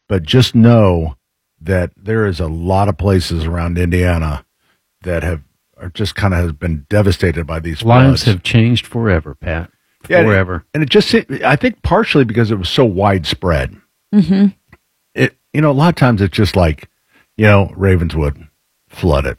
but just know that there is a lot of places around Indiana that have been devastated by these floods. Lives have changed forever, Pat. Forever. And it just, I think partially because it was so widespread. Mm-hmm. A lot of times it's just like, Ravenswood flooded.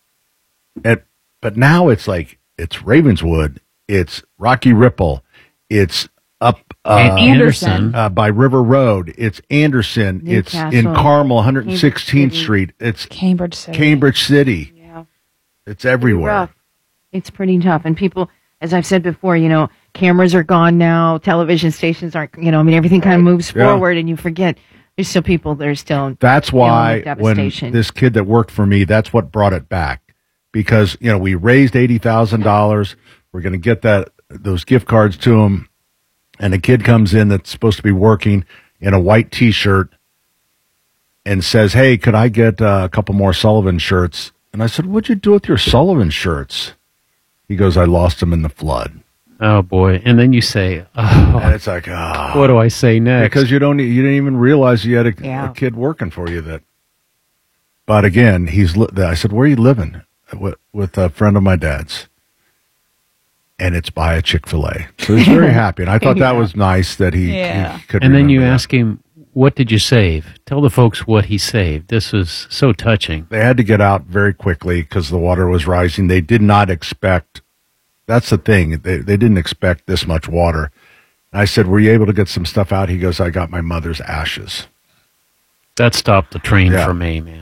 But now it's like, it's Ravenswood, it's Rocky Ripple, it's up Anderson by River Road, it's Anderson, Newcastle, it's in Carmel, 116th Street, it's Cambridge City. Yeah. It's everywhere. Rough. It's pretty tough. And people, as I've said before, cameras are gone now, television stations aren't, everything kind of moves forward and you forget. There's still people that are still. That's why when this kid that worked for me, that's what brought it back. Because, we raised $80,000. We're going to get those gift cards to him. And a kid comes in that's supposed to be working in a white T-shirt and says, hey, could I get a couple more Sullivan shirts? And I said, what'd you do with your Sullivan shirts? He goes, I lost them in the flood. Oh, boy. And then you say, and it's like, what do I say next? Because you didn't even realize you had a kid working for you that. But again, I said, where are you living? With a friend of my dad's. And it's by a Chick-fil-A. So he's very happy. And I thought that was nice that he could. And then you ask him, what did you save? Tell the folks what he saved. This was so touching. They had to get out very quickly because the water was rising. They did not expect, that's the thing, they didn't expect this much water. And I said, were you able to get some stuff out? He goes, I got my mother's ashes. That stopped the train for me, man.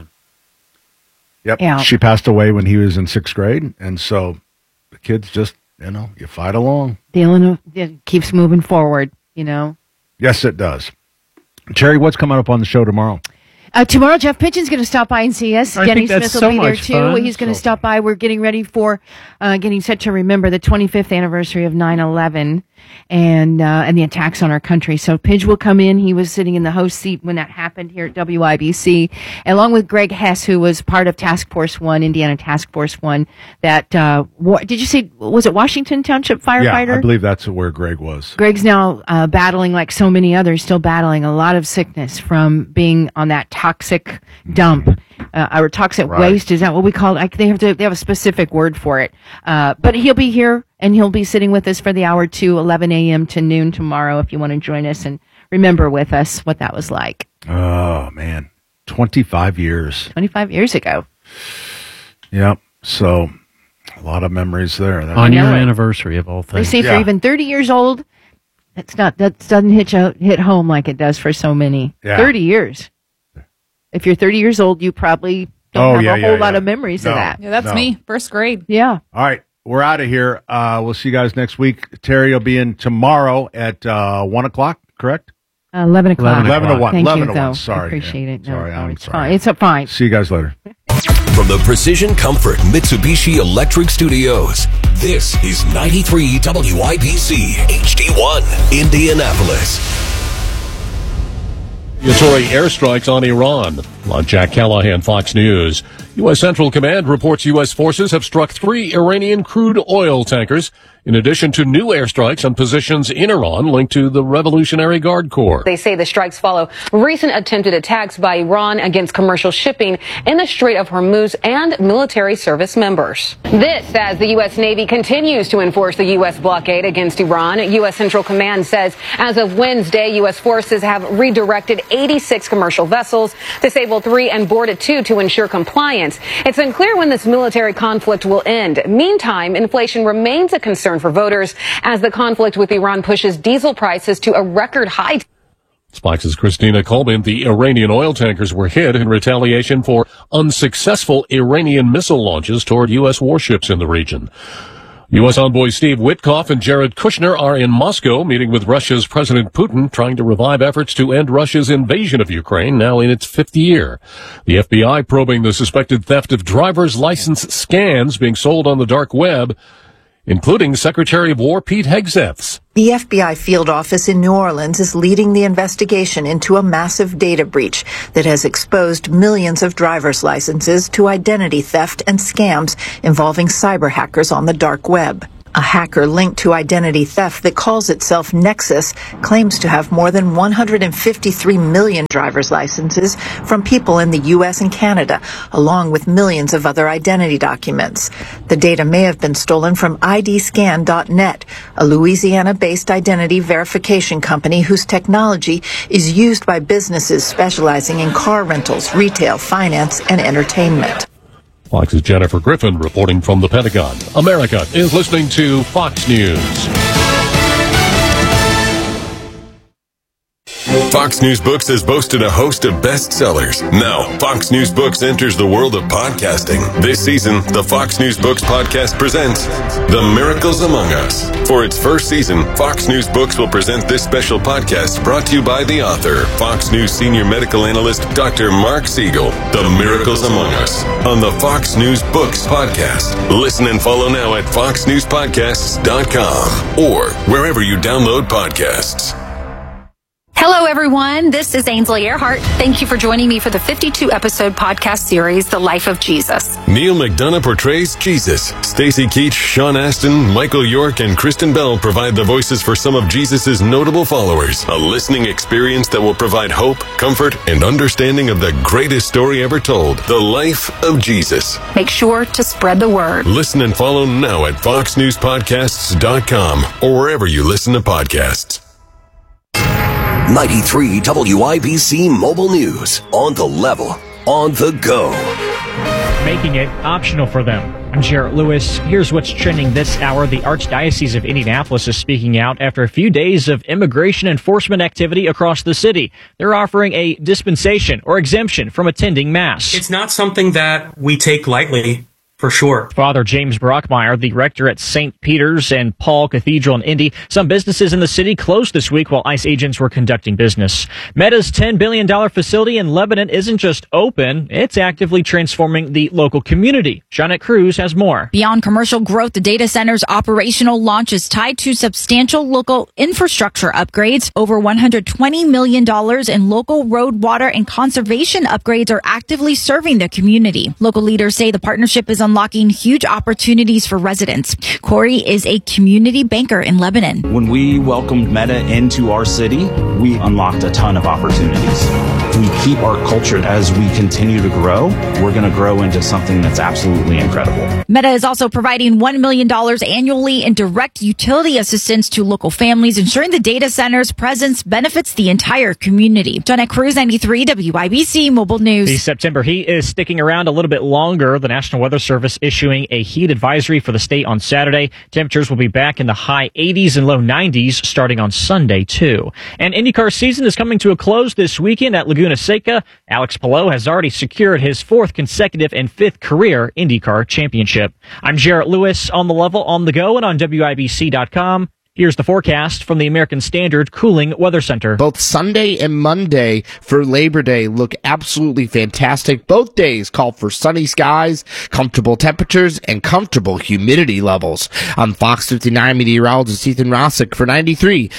Yep. Yeah. She passed away when he was in 6th grade. And so the kids just, you fight along. It keeps moving forward, Yes, it does. Terry, what's coming up on the show tomorrow? Tomorrow, Jeff Pitchen's going to stop by and see us. Denny Smith will be there, too. Fun. He's going to stop by. We're getting ready for getting set to remember the 25th anniversary of 9/11 and the attacks on our country. So Pidge will come in. He was sitting in the host seat when that happened here at WIBC, along with Greg Hess, who was part of Task Force 1, Indiana Task Force 1. That, did you say, was it Washington Township firefighter? Yeah, I believe that's where Greg was. Greg's now battling, like so many others, still battling a lot of sickness from being on that toxic dump. Or toxic waste, is that what we call it? They have a specific word for it. But he'll be here, and he'll be sitting with us for the hour 11 a.m. to noon tomorrow if you want to join us and remember with us what that was like. Oh, man. 25 years. 25 years ago. Yep. So, a lot of memories there. On your anniversary of all things. They say for even 30 years old, that doesn't hit home like it does for so many. Yeah. 30 years. If you're 30 years old, you probably don't have a whole lot of memories of that. Yeah, that's me. First grade. Yeah. All right. We're out of here. We'll see you guys next week. Terry will be in tomorrow at 1 o'clock, correct? 11 o'clock. 11 to 1. Thank 11 you, to 1. though. Sorry. I appreciate it. Sorry, I'm it's sorry. fine. It's fine. See you guys later. From the Precision Comfort Mitsubishi Electric Studios, this is 93 WIBC HD1, Indianapolis. Retaliatory airstrikes on Iran. I'm Jack Callahan, Fox News. U.S. Central Command reports U.S. forces have struck 3 Iranian crude oil tankers, in addition to new airstrikes on positions in Iran linked to the Revolutionary Guard Corps. They say the strikes follow recent attempted attacks by Iran against commercial shipping in the Strait of Hormuz and military service members. This as the U.S. Navy continues to enforce the U.S. blockade against Iran. U.S. Central Command says as of Wednesday, U.S. forces have redirected 86 commercial vessels, disabled 3 and boarded 2 to ensure compliance. It's unclear when this military conflict will end. Meantime, inflation remains a concern for voters as the conflict with Iran pushes diesel prices to a record high. Spikes' Christina Colbin. The Iranian oil tankers were hit in retaliation for unsuccessful Iranian missile launches toward U.S. warships in the region. U.S. envoy Steve Witkoff and Jared Kushner are in Moscow meeting with Russia's President Putin, trying to revive efforts to end Russia's invasion of Ukraine, now in its 5th year. The FBI probing the suspected theft of driver's license scans being sold on the dark web, including Secretary of War Pete Hegseth's. The FBI field office in New Orleans is leading the investigation into a massive data breach that has exposed millions of driver's licenses to identity theft and scams involving cyber hackers on the dark web. A hacker linked to identity theft that calls itself Nexus claims to have more than 153 million driver's licenses from people in the U.S. and Canada, along with millions of other identity documents. The data may have been stolen from IDScan.net, a Louisiana-based identity verification company whose technology is used by businesses specializing in car rentals, retail, finance, and entertainment. Fox's Jennifer Griffin reporting from the Pentagon. America is listening to Fox News. Fox News Books has boasted a host of bestsellers. Now, Fox News Books enters the world of podcasting. This season, the Fox News Books podcast presents The Miracles Among Us. For its first season, Fox News Books will present this special podcast brought to you by the author, Fox News senior medical analyst, Dr. Mark Siegel. The Miracles Among Us on the Fox News Books podcast. Listen and follow now at foxnewspodcasts.com or wherever you download podcasts. Hello, everyone. This is Ainsley Earhart. Thank you for joining me for the 52-episode podcast series, The Life of Jesus. Neil McDonough portrays Jesus. Stacey Keach, Sean Astin, Michael York, and Kristen Bell provide the voices for some of Jesus' notable followers. A listening experience that will provide hope, comfort, and understanding of the greatest story ever told, The Life of Jesus. Make sure to spread the word. Listen and follow now at foxnewspodcasts.com or wherever you listen to podcasts. 93 WIBC Mobile News. On the level, on the go. Making it optional for them. I'm Jarrett Lewis. Here's what's trending this hour. The Archdiocese of Indianapolis is speaking out after a few days of immigration enforcement activity across the city. They're offering a dispensation or exemption from attending Mass. It's not something that we take lightly. For sure. Father James Brockmeyer, the rector at St. Peter's and Paul Cathedral in Indy. Some businesses in the city closed this week while ICE agents were conducting business. Meta's $10 billion facility in Lebanon isn't just open, it's actively transforming the local community. Jeanette Cruz has more. Beyond commercial growth, the data center's operational launch is tied to substantial local infrastructure upgrades. Over $120 million in local road, water, and conservation upgrades are actively serving the community. Local leaders say the partnership is unlocking huge opportunities for residents. Corey is a community banker in Lebanon. When we welcomed Meta into our city, we unlocked a ton of opportunities. If we keep our culture as we continue to grow, we're going to grow into something that's absolutely incredible. Meta is also providing $1 million annually in direct utility assistance to local families, ensuring the data center's presence benefits the entire community. Jeanette Cruz, 93 WIBC Mobile News. The September heat is sticking around a little bit longer. The National Weather Service issuing a heat advisory for the state on Saturday. Temperatures will be back in the high 80s and low 90s starting on Sunday, too. And IndyCar season is coming to a close this weekend at Laguna Seca. Alex Palou has already secured his 4th consecutive and 5th career IndyCar championship. I'm Jarrett Lewis, on the level, on the go, and on WIBC.com. Here's the forecast from the American Standard Cooling Weather Center. Both Sunday and Monday for Labor Day look absolutely fantastic. Both days call for sunny skies, comfortable temperatures, and comfortable humidity levels. I'm Fox 59 meteorologist Ethan Rossick for 93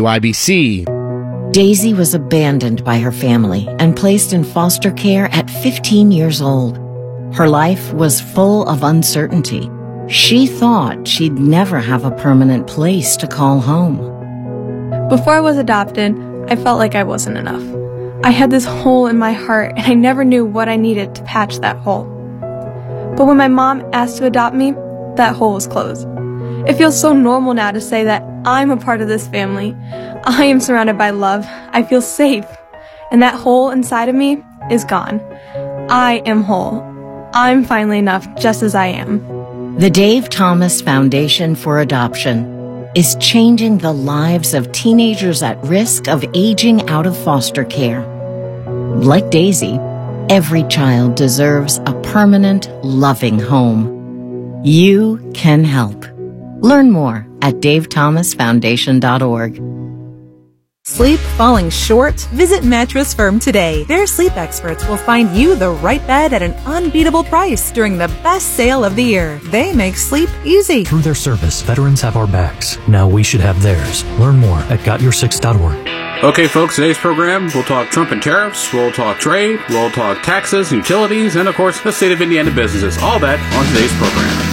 WIBC. Daisy was abandoned by her family and placed in foster care at 15 years old. Her life was full of uncertainty. She thought she'd never have a permanent place to call home. Before I was adopted, I felt like I wasn't enough. I had this hole in my heart, and I never knew what I needed to patch that hole. But when my mom asked to adopt me, that hole was closed. It feels so normal now to say that I'm a part of this family. I am surrounded by love. I feel safe. And that hole inside of me is gone. I am whole. I'm finally enough just as I am. The Dave Thomas Foundation for Adoption is changing the lives of teenagers at risk of aging out of foster care. Like Daisy, every child deserves a permanent, loving home. You can help. Learn more at davethomasfoundation.org. Sleep falling short? Visit Mattress Firm today. Their sleep experts will find you the right bed at an unbeatable price during the best sale of the year. They make sleep easy. Through their service, veterans have our backs. Now we should have theirs. Learn more at gotyoursix.org. Okay, folks, today's program, we'll talk Trump and tariffs, we'll talk trade, we'll talk taxes, utilities, and, of course, the state of Indiana businesses. All that on today's program.